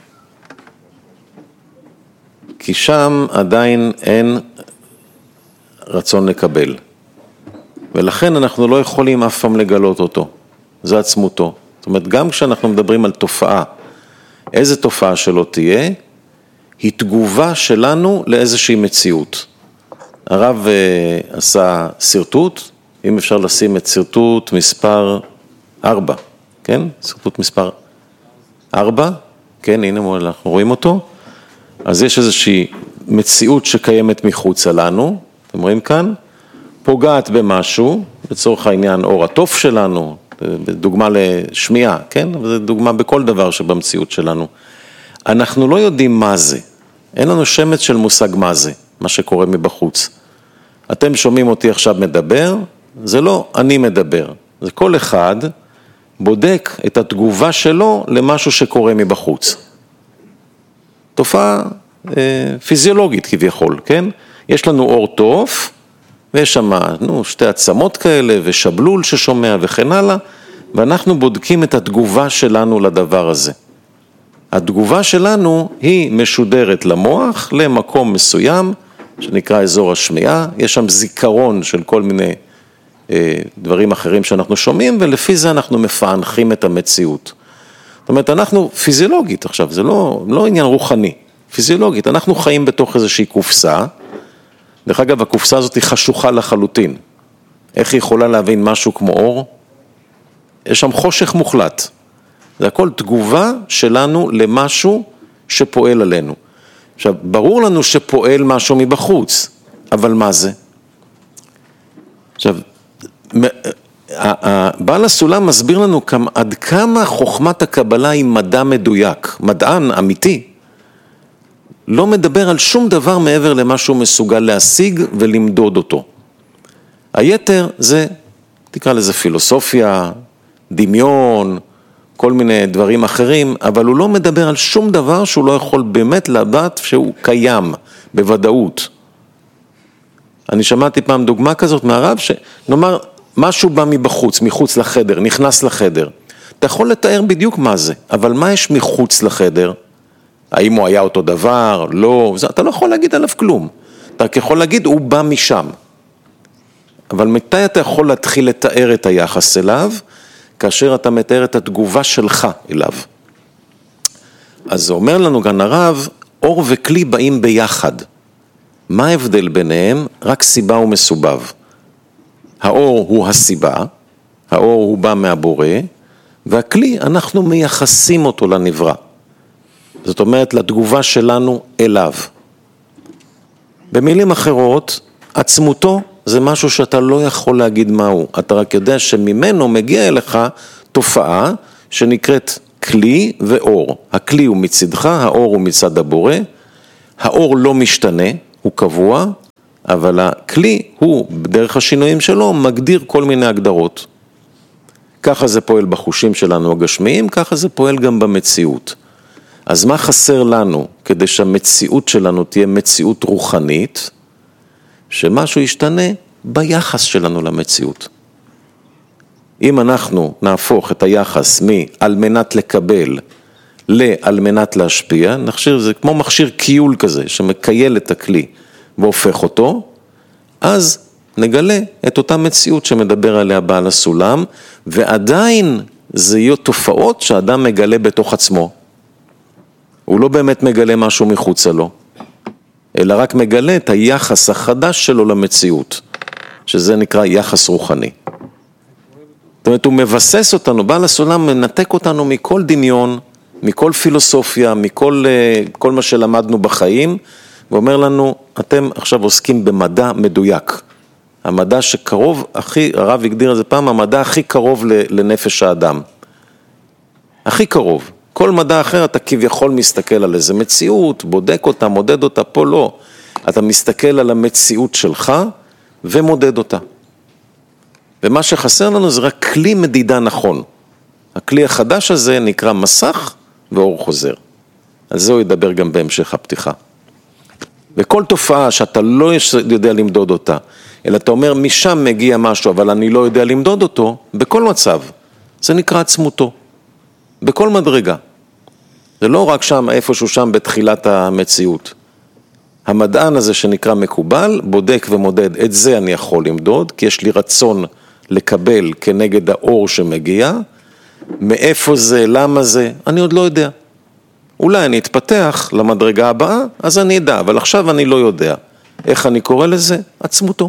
[SPEAKER 10] כי שם עדיין אין רצון לקבל. ולכן אנחנו לא יכולים אף פעם לגלות אותו. זה עצמותו. זאת אומרת, גם כשאנחנו מדברים על תופעה, איזה תופעה שלא תהיה, היא תגובה שלנו לאיזושהי מציאות. הרב uh, עשה סרטוט, אם אפשר לשים את סרטוט מספר ארבע, כן? סרטוט מספר ארבע, כן, הנה אנחנו רואים אותו. אז יש איזושהי מציאות שקיימת מחוץ לנו, אתם רואים כאן, פוגעת במשהו, לצורך העניין אור התוף שלנו, דוגמה לשמיעה, כן? זו דוגמה בכל דבר שבמציאות שלנו. אנחנו לא יודעים מה זה, אין לנו שמץ של מושג מה זה, מה שקורה מבחוץ. אתם שומעים אותי עכשיו מדבר, זה לא אני מדבר, זה כל אחד בודק את התגובה שלו למשהו שקורה מבחוץ. תופעה אה, פיזיולוגית כביכול, כן? יש לנו אור תוף, ויש שם נו, שתי עצמות כאלה ושבלול ששומע וכן הלאה, ואנחנו בודקים את התגובה שלנו לדבר הזה. התגובה שלנו היא משודרת למוח, למקום מסוים, שנקרא אזור השמיעה, יש שם זיכרון של כל מיני אה, דברים אחרים שאנחנו שומעים, ולפי זה אנחנו מפענחים את המציאות. זאת אומרת, אנחנו פיזיולוגית עכשיו, זה לא, לא עניין רוחני, פיזיולוגית, אנחנו חיים בתוך איזושהי קופסה, דרך אגב, הקופסה הזאת היא חשוכה לחלוטין. איך היא יכולה להבין משהו כמו אור? יש שם חושך מוחלט. זה הכל תגובה שלנו למשהו שפועל עלינו. עכשיו, ברור לנו שפועל משהו מבחוץ, אבל מה זה? עכשיו, בעל הסולם מסביר לנו עד כמה חוכמת הקבלה היא מדע מדויק, מדען אמיתי, לא מדבר על שום דבר מעבר למה שהוא מסוגל להשיג ולמדוד אותו. היתר זה, תקרא לזה פילוסופיה, דמיון, כל מיני דברים אחרים, אבל הוא לא מדבר על שום דבר שהוא לא יכול באמת לדעת שהוא קיים בוודאות. אני שמעתי פעם דוגמה כזאת מהרב, שנאמר משהו בא מבחוץ, מחוץ לחדר, נכנס לחדר. אתה יכול לתאר בדיוק מה זה, אבל מה יש מחוץ לחדר? האם הוא היה אותו דבר? לא, אתה לא יכול להגיד עליו כלום. אתה יכול להגיד, הוא בא משם. אבל מתי אתה יכול להתחיל לתאר את היחס אליו? כאשר אתה מתאר את התגובה שלך אליו. אז זה אומר לנו גם הרב, אור וכלי באים ביחד. מה ההבדל ביניהם? רק סיבה ומסובב. האור הוא הסיבה, האור הוא בא מהבורא, והכלי אנחנו מייחסים אותו לנברא. זאת אומרת, לתגובה שלנו אליו. במילים אחרות, עצמותו זה משהו שאתה לא יכול להגיד מהו, אתה רק יודע שממנו מגיע אליך תופעה שנקראת כלי ואור. הכלי הוא מצדך, האור הוא מצד הבורא, האור לא משתנה, הוא קבוע, אבל הכלי הוא, בדרך השינויים שלו, מגדיר כל מיני הגדרות. ככה זה פועל בחושים שלנו הגשמיים, ככה זה פועל גם במציאות. אז מה חסר לנו כדי שהמציאות שלנו תהיה מציאות רוחנית? שמשהו ישתנה ביחס שלנו למציאות. אם אנחנו נהפוך את היחס מ"על מנת לקבל" ל"על מנת להשפיע", נחשיר, זה כמו מכשיר קיול כזה שמקייל את הכלי והופך אותו, אז נגלה את אותה מציאות שמדבר עליה בעל הסולם, ועדיין זה יהיו תופעות שאדם מגלה בתוך עצמו. הוא לא באמת מגלה משהו מחוצה לו, אלא רק מגלה את היחס החדש שלו למציאות, שזה נקרא יחס רוחני. זאת אומרת, הוא מבסס אותנו, בעל הסולם מנתק אותנו מכל דמיון, מכל פילוסופיה, מכל כל מה שלמדנו בחיים, ואומר לנו, אתם עכשיו עוסקים במדע מדויק. המדע שקרוב, הכי, הרב הגדיר את זה פעם, המדע הכי קרוב לנפש האדם. הכי קרוב. כל מדע אחר אתה כביכול מסתכל על איזה מציאות, בודק אותה, מודד אותה, פה לא. אתה מסתכל על המציאות שלך ומודד אותה. ומה שחסר לנו זה רק כלי מדידה נכון. הכלי החדש הזה נקרא מסך ואור חוזר. על זה הוא ידבר גם בהמשך הפתיחה. וכל תופעה שאתה לא יודע למדוד אותה, אלא אתה אומר משם מגיע משהו, אבל אני לא יודע למדוד אותו, בכל מצב, זה נקרא עצמותו. בכל מדרגה. זה לא רק שם, איפשהו שם בתחילת המציאות. המדען הזה שנקרא מקובל, בודק ומודד, את זה אני יכול למדוד, כי יש לי רצון לקבל כנגד האור שמגיע, מאיפה זה, למה זה, אני עוד לא יודע. אולי אני אתפתח למדרגה הבאה, אז אני אדע, אבל עכשיו אני לא יודע. איך אני קורא לזה? עצמותו.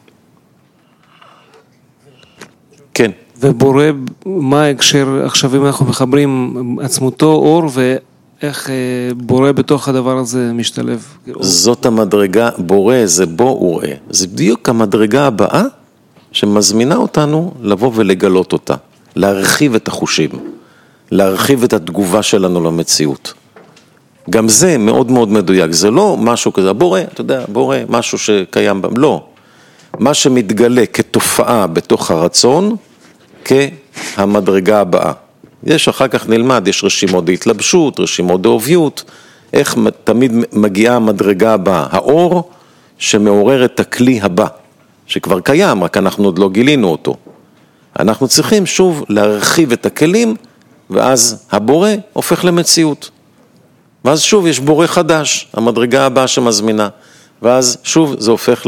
[SPEAKER 10] כן.
[SPEAKER 13] ובורא, מה ההקשר, עכשיו אם אנחנו מחברים עצמותו, אור, ואיך בורא בתוך הדבר הזה משתלב?
[SPEAKER 10] זאת המדרגה, בורא זה בו וראה. זה בדיוק המדרגה הבאה שמזמינה אותנו לבוא ולגלות אותה, להרחיב את החושים, להרחיב את התגובה שלנו למציאות. גם זה מאוד מאוד מדויק, זה לא משהו כזה, בורא, אתה יודע, בורא, משהו שקיים בם, לא. מה שמתגלה כתופעה בתוך הרצון, כהמדרגה הבאה. יש אחר כך נלמד, יש רשימות דהתלבשות, רשימות דאוביות, איך תמיד מגיעה המדרגה הבאה, האור שמעורר את הכלי הבא, שכבר קיים, רק אנחנו עוד לא גילינו אותו. אנחנו צריכים שוב להרחיב את הכלים, ואז הבורא הופך למציאות. ואז שוב יש בורא חדש, המדרגה הבאה שמזמינה, ואז שוב זה הופך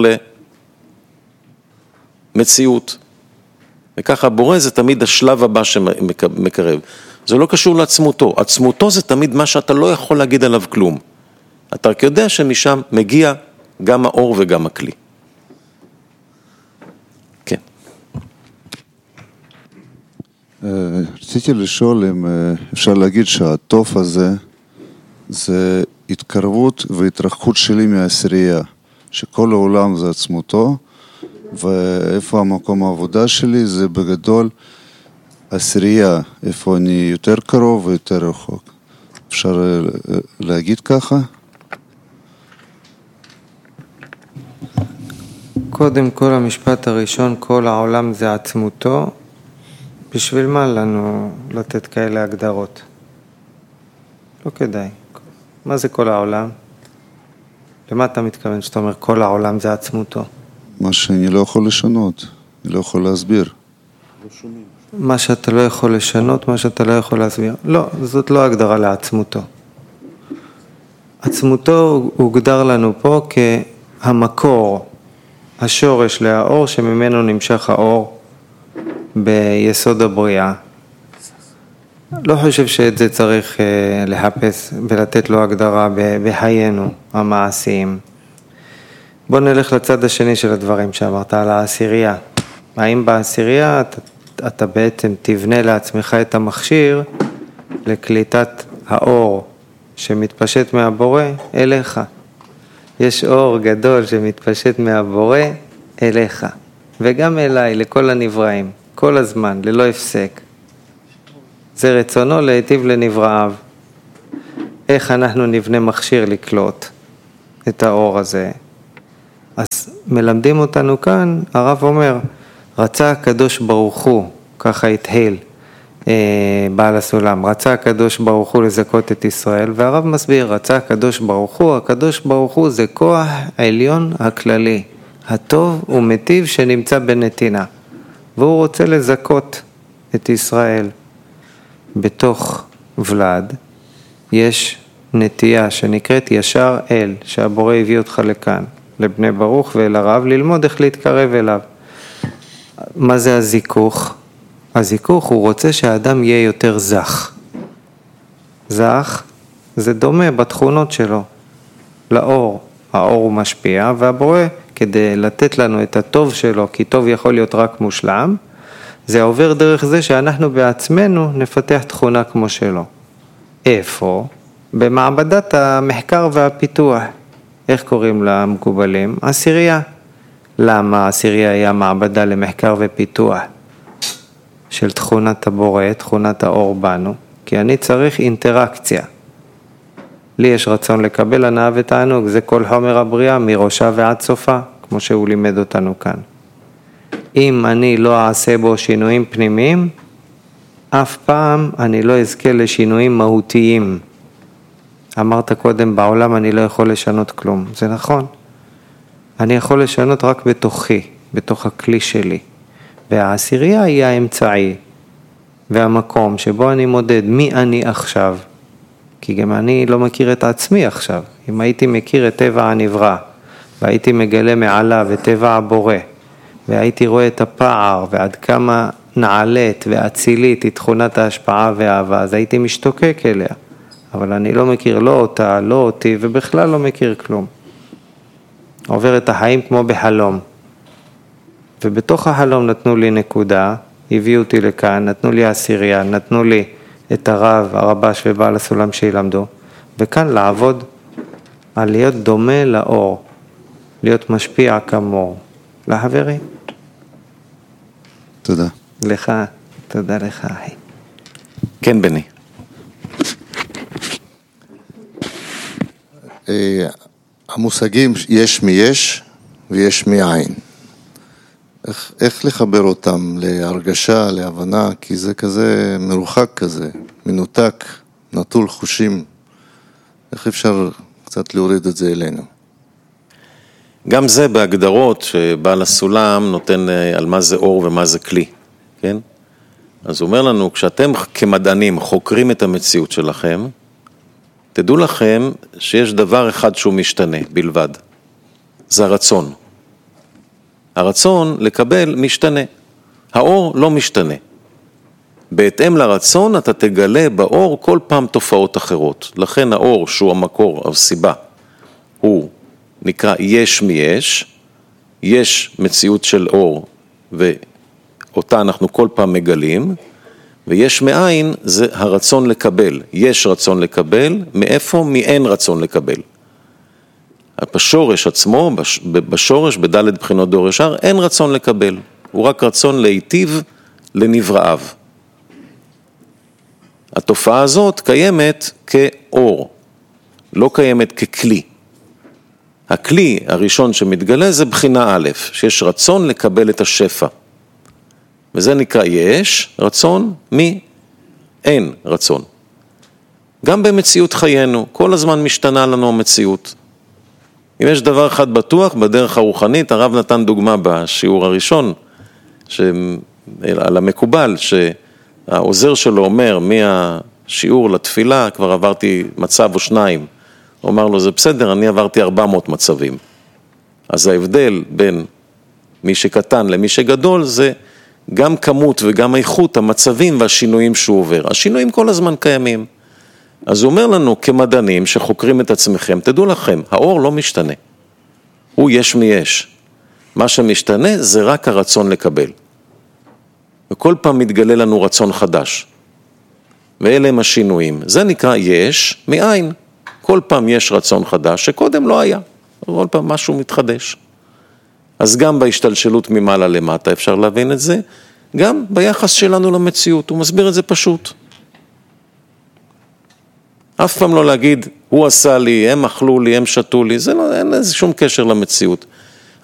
[SPEAKER 10] למציאות. וככה הבורא זה תמיד השלב הבא שמקרב. זה לא קשור לעצמותו. עצמותו זה תמיד מה שאתה לא יכול להגיד עליו כלום. אתה רק יודע שמשם מגיע גם האור וגם הכלי. כן.
[SPEAKER 8] רציתי לשאול אם אפשר להגיד שהטוב הזה זה התקרבות והתרחקות שלי מהעשירייה, שכל העולם זה עצמותו, ואיפה המקום העבודה שלי זה בגדול עשירייה, איפה אני יותר קרוב ויותר רחוק. אפשר להגיד ככה?
[SPEAKER 5] קודם כל המשפט הראשון, כל העולם זה עצמותו, בשביל מה לנו לתת כאלה הגדרות? לא כדאי. מה זה כל העולם? למה אתה מתכוון שאתה אומר כל העולם זה עצמותו?
[SPEAKER 8] מה שאני לא יכול לשנות, אני לא יכול להסביר.
[SPEAKER 5] מה שאתה לא יכול לשנות, מה שאתה לא יכול להסביר. לא, זאת לא הגדרה לעצמותו. עצמותו הוגדר לנו פה כהמקור, השורש לאור שממנו נמשך האור ביסוד הבריאה. לא חושב שאת זה צריך לחפש ולתת לו הגדרה בחיינו המעשיים. בוא נלך לצד השני של הדברים שאמרת על העשירייה. האם בעשירייה אתה, אתה בעצם תבנה לעצמך את המכשיר לקליטת האור שמתפשט מהבורא אליך. יש אור גדול שמתפשט מהבורא אליך, וגם אליי, לכל הנבראים, כל הזמן, ללא הפסק. זה רצונו להיטיב לנבראיו. איך אנחנו נבנה מכשיר לקלוט את האור הזה? אז מלמדים אותנו כאן, הרב אומר, רצה הקדוש ברוך הוא, ככה התהיל אה, בעל הסולם, רצה הקדוש ברוך הוא לזכות את ישראל, והרב מסביר, רצה הקדוש ברוך הוא, הקדוש ברוך הוא זה כוח העליון הכללי, הטוב ומטיב שנמצא בנתינה, והוא רוצה לזכות את ישראל. בתוך ולד יש נטייה שנקראת ישר אל, שהבורא הביא אותך לכאן, לבני ברוך ואל הרב, ללמוד איך להתקרב אליו. מה זה הזיכוך? הזיכוך הוא רוצה שהאדם יהיה יותר זך. זך זה דומה בתכונות שלו לאור. האור הוא משפיע, והבורא כדי לתת לנו את הטוב שלו, כי טוב יכול להיות רק מושלם, זה עובר דרך זה שאנחנו בעצמנו נפתח תכונה כמו שלו. איפה? במעבדת המחקר והפיתוח. איך קוראים למקובלים? עשירייה. למה עשירייה היה מעבדה למחקר ופיתוח של תכונת הבורא, תכונת האור בנו? כי אני צריך אינטראקציה. לי יש רצון לקבל הנאה ותענוג, זה כל חומר הבריאה מראשה ועד סופה, כמו שהוא לימד אותנו כאן. אם אני לא אעשה בו שינויים פנימיים, אף פעם אני לא אזכה לשינויים מהותיים. אמרת קודם, בעולם אני לא יכול לשנות כלום. זה נכון. אני יכול לשנות רק בתוכי, בתוך הכלי שלי. והעשירייה היא האמצעי, והמקום שבו אני מודד מי אני עכשיו. כי גם אני לא מכיר את עצמי עכשיו. אם הייתי מכיר את טבע הנברא, והייתי מגלה מעליו את טבע הבורא, והייתי רואה את הפער ועד כמה נעלית ואצילית היא תכונת ההשפעה והאהבה, אז הייתי משתוקק אליה. אבל אני לא מכיר לא אותה, לא אותי, ובכלל לא מכיר כלום. עובר את החיים כמו בחלום. ובתוך החלום נתנו לי נקודה, הביאו אותי לכאן, נתנו לי עשירייה, נתנו לי את הרב, הרבש ובעל הסולם שילמדו, וכאן לעבוד על להיות דומה לאור, להיות משפיע כמור. לחברי.
[SPEAKER 8] תודה.
[SPEAKER 5] לך, תודה לך, אחי.
[SPEAKER 10] כן, בני.
[SPEAKER 14] המושגים יש מיש ויש מאין. איך, איך לחבר אותם להרגשה, להבנה, כי זה כזה מרוחק כזה, מנותק, נטול חושים. איך אפשר קצת להוריד את זה אלינו?
[SPEAKER 10] גם זה בהגדרות שבעל הסולם נותן על מה זה אור ומה זה כלי, כן? אז הוא אומר לנו, כשאתם כמדענים חוקרים את המציאות שלכם, תדעו לכם שיש דבר אחד שהוא משתנה בלבד, זה הרצון. הרצון לקבל משתנה, האור לא משתנה. בהתאם לרצון אתה תגלה באור כל פעם תופעות אחרות, לכן האור שהוא המקור, הסיבה, הוא נקרא יש מיש, יש מציאות של אור ואותה אנחנו כל פעם מגלים, ויש מאין זה הרצון לקבל, יש רצון לקבל, מאיפה? מאין רצון לקבל. בשורש עצמו, בשורש, בדלת בחינות דור ישר, אין רצון לקבל, הוא רק רצון להיטיב לנבראיו. התופעה הזאת קיימת כאור, לא קיימת ככלי. הכלי הראשון שמתגלה זה בחינה א', שיש רצון לקבל את השפע. וזה נקרא יש רצון, מי? אין רצון. גם במציאות חיינו, כל הזמן משתנה לנו המציאות. אם יש דבר אחד בטוח, בדרך הרוחנית, הרב נתן דוגמה בשיעור הראשון, ש... על המקובל, שהעוזר שלו אומר, מהשיעור לתפילה, כבר עברתי מצב או שניים, הוא אמר לו, זה בסדר, אני עברתי ארבע מאות מצבים. אז ההבדל בין מי שקטן למי שגדול, זה גם כמות וגם איכות המצבים והשינויים שהוא עובר. השינויים כל הזמן קיימים. אז הוא אומר לנו, כמדענים שחוקרים את עצמכם, תדעו לכם, האור לא משתנה. הוא יש מיש. מה שמשתנה זה רק הרצון לקבל. וכל פעם מתגלה לנו רצון חדש. ואלה הם השינויים. זה נקרא יש מאין. כל פעם יש רצון חדש שקודם לא היה. כל פעם משהו מתחדש. אז גם בהשתלשלות ממעלה למטה אפשר להבין את זה, גם ביחס שלנו למציאות, הוא מסביר את זה פשוט. אף פעם לא להגיד, הוא עשה לי, הם אכלו לי, הם שתו לי, זה לא, אין לזה שום קשר למציאות.